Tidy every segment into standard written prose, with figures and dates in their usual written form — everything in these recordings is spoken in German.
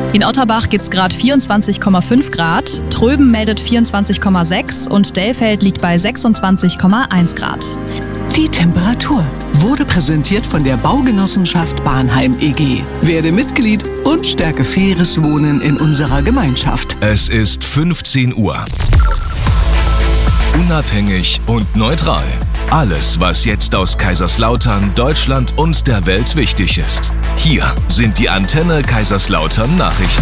In Otterbach gibt es gerade 24,5 Grad, Tröben meldet 24,6 und Dellfeld liegt bei 26,1 Grad. Die Temperatur wurde präsentiert von der Baugenossenschaft Bahnheim e.G. Werde Mitglied und stärke faires Wohnen in unserer Gemeinschaft. Es ist 15 Uhr. Unabhängig und neutral. Alles, was jetzt aus Kaiserslautern, Deutschland und der Welt wichtig ist. Hier sind die Antenne Kaiserslautern Nachrichten.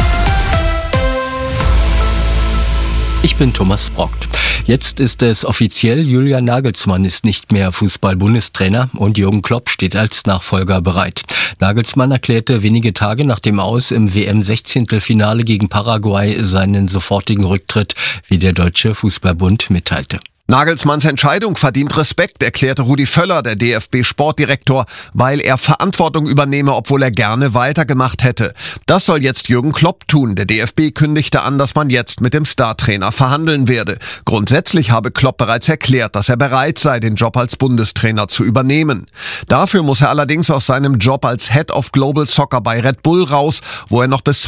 Ich bin Thomas Brockt. Jetzt ist es offiziell, Julian Nagelsmann ist nicht mehr Fußball-Bundestrainer und Jürgen Klopp steht als Nachfolger bereit. Nagelsmann erklärte wenige Tage nach dem Aus im WM-16-Finale gegen Paraguay seinen sofortigen Rücktritt, wie der Deutsche Fußballbund mitteilte. Nagelsmanns Entscheidung verdient Respekt, erklärte Rudi Völler, der DFB-Sportdirektor, weil er Verantwortung übernehme, obwohl er gerne weitergemacht hätte. Das soll jetzt Jürgen Klopp tun. Der DFB kündigte an, dass man jetzt mit dem Startrainer verhandeln werde. Grundsätzlich habe Klopp bereits erklärt, dass er bereit sei, den Job als Bundestrainer zu übernehmen. Dafür muss er allerdings aus seinem Job als Head of Global Soccer bei Red Bull raus, wo er noch bis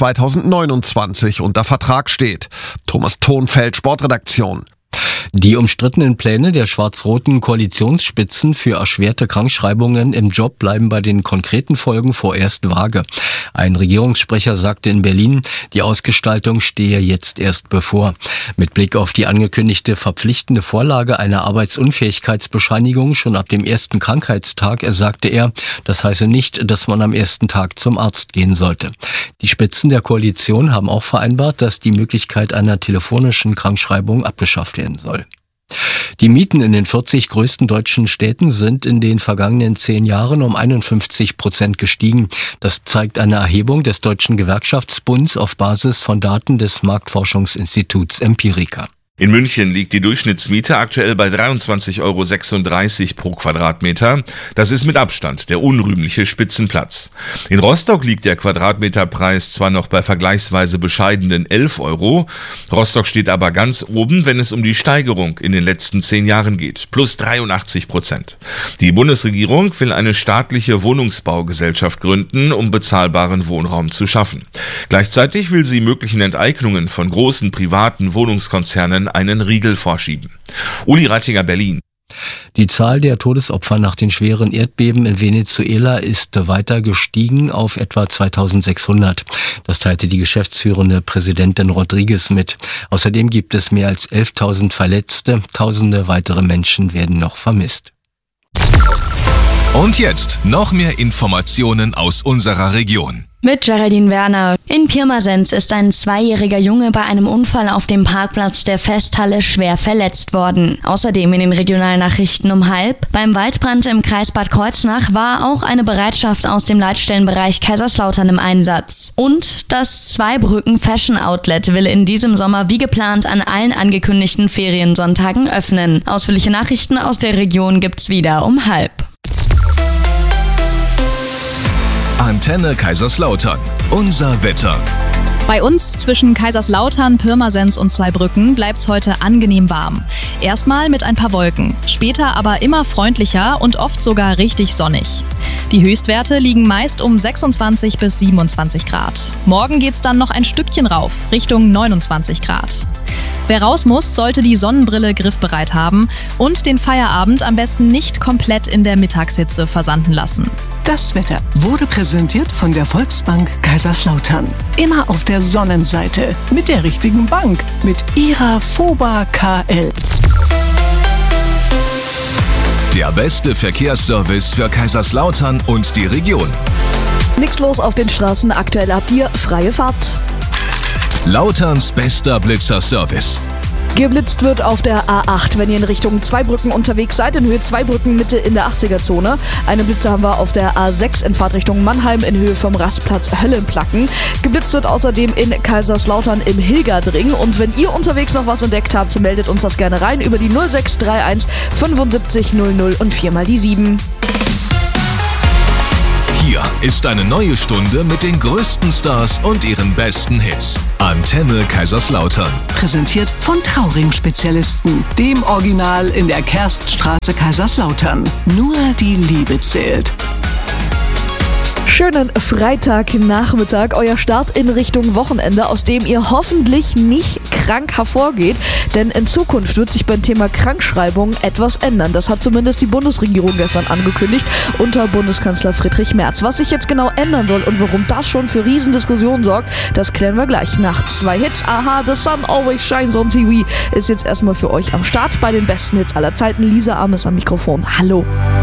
2029 unter Vertrag steht. Thomas Thonfeld, Sportredaktion. Die umstrittenen Pläne der schwarz-roten Koalitionsspitzen für erschwerte Krankschreibungen im Job bleiben bei den konkreten Folgen vorerst vage. Ein Regierungssprecher sagte in Berlin, die Ausgestaltung stehe jetzt erst bevor. Mit Blick auf die angekündigte verpflichtende Vorlage einer Arbeitsunfähigkeitsbescheinigung schon ab dem ersten Krankheitstag, sagte er, das heiße nicht, dass man am ersten Tag zum Arzt gehen sollte. Die Spitzen der Koalition haben auch vereinbart, dass die Möglichkeit einer telefonischen Krankschreibung abgeschafft werden soll. Die Mieten in den 40 größten deutschen Städten sind in den vergangenen 10 Jahren um 51% gestiegen. Das zeigt eine Erhebung des Deutschen Gewerkschaftsbunds auf Basis von Daten des Marktforschungsinstituts Empirica. In München liegt die Durchschnittsmiete aktuell bei 23,36 € pro Quadratmeter. Das ist mit Abstand der unrühmliche Spitzenplatz. In Rostock liegt der Quadratmeterpreis zwar noch bei vergleichsweise bescheidenen 11 €. Rostock steht aber ganz oben, wenn es um die Steigerung in den letzten 10 Jahren geht. Plus 83%. Die Bundesregierung will eine staatliche Wohnungsbaugesellschaft gründen, um bezahlbaren Wohnraum zu schaffen. Gleichzeitig will sie möglichen Enteignungen von großen privaten Wohnungskonzernen einen Riegel vorschieben. Uli Rattinger, Berlin. Die Zahl der Todesopfer nach den schweren Erdbeben in Venezuela ist weiter gestiegen auf etwa 2600. Das teilte die geschäftsführende Präsidentin Rodriguez mit. Außerdem gibt es mehr als 11.000 Verletzte. Tausende weitere Menschen werden noch vermisst. Und jetzt noch mehr Informationen aus unserer Region. Mit Geraldine Werner. In Pirmasens ist ein 2-jähriger Junge bei einem Unfall auf dem Parkplatz der Festhalle schwer verletzt worden. Außerdem in den Regionalnachrichten um 12:30. Beim Waldbrand im Kreis Bad Kreuznach war auch eine Bereitschaft aus dem Leitstellenbereich Kaiserslautern im Einsatz. Und das Zweibrücken Fashion Outlet will in diesem Sommer wie geplant an allen angekündigten Feriensonntagen öffnen. Ausführliche Nachrichten aus der Region gibt's wieder um 12:30. Antenne Kaiserslautern. Unser Wetter. Bei uns zwischen Kaiserslautern, Pirmasens und Zweibrücken bleibt's heute angenehm warm. Erstmal mit ein paar Wolken, später aber immer freundlicher und oft sogar richtig sonnig. Die Höchstwerte liegen meist um 26 bis 27 Grad. Morgen geht's dann noch ein Stückchen rauf, Richtung 29 Grad. Wer raus muss, sollte die Sonnenbrille griffbereit haben und den Feierabend am besten nicht komplett in der Mittagshitze versanden lassen. Das Wetter wurde präsentiert von der Volksbank Kaiserslautern. Immer auf der Sonnenseite mit der richtigen Bank, mit ihrer FOBA KL. Der beste Verkehrsservice für Kaiserslautern und die Region. Nichts los auf den Straßen, aktuell habt ihr freie Fahrt. Lauterns bester Blitzerservice. Geblitzt wird auf der A8, wenn ihr in Richtung Zweibrücken unterwegs seid, in Höhe Zweibrücken Mitte in der 80er-Zone. Eine Blitze haben wir auf der A6 in Fahrtrichtung Mannheim in Höhe vom Rastplatz Höllenplacken. Geblitzt wird außerdem in Kaiserslautern im Hilgerdring. Und wenn ihr unterwegs noch was entdeckt habt, meldet uns das gerne rein über die 0631 75 00 und 4x7. Hier ist eine neue Stunde mit den größten Stars und ihren besten Hits. Antenne Kaiserslautern. Präsentiert von Trauring-Spezialisten, dem Original in der Kerststraße Kaiserslautern. Nur die Liebe zählt. Schönen Freitagnachmittag, euer Start in Richtung Wochenende, aus dem ihr hoffentlich nicht krank hervorgeht, denn in Zukunft wird sich beim Thema Krankschreibung etwas ändern. Das hat zumindest die Bundesregierung gestern angekündigt unter Bundeskanzler Friedrich Merz. Was sich jetzt genau ändern soll und warum das schon für Riesendiskussionen sorgt, das klären wir gleich nach 2 Hits. Aha, The Sun Always Shines on TV ist jetzt erstmal für euch am Start bei den besten Hits aller Zeiten. Lisa Arm ist am Mikrofon. Hallo.